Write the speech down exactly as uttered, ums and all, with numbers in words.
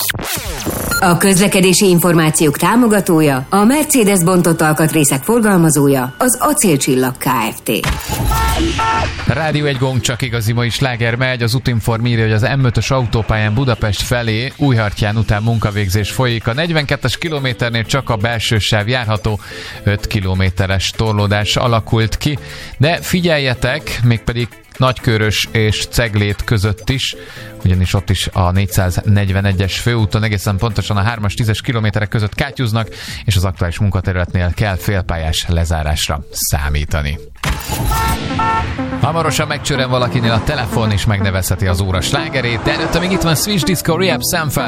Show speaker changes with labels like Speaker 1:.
Speaker 1: A közlekedési információk támogatója, a Mercedes bontott alkatrészek forgalmazója, az Acélcsillag Kft.
Speaker 2: Rádió egy gong, csak igazi mai sláger megy. Az Utinform írja, hogy az em ötös autópályán Budapest felé Újhartyán után munkavégzés folyik. A negyvenkettes kilométernél csak a belső sáv járható, öt kilométeres torlódás alakult ki. De figyeljetek, mégpedig Nagykörös és Ceglét között is, ugyanis ott is a négyszáznegyvenegyes főúton egészen pontosan a hármas tízes kilométerek között kátyúznak, és az aktuális munkaterületnél kell félpályás lezárásra számítani. Hamarosan megcsörren valakinél a telefon, és megnevezheti az óra slágerét, de előtte még itt van Switch Disco Rehab Samfel.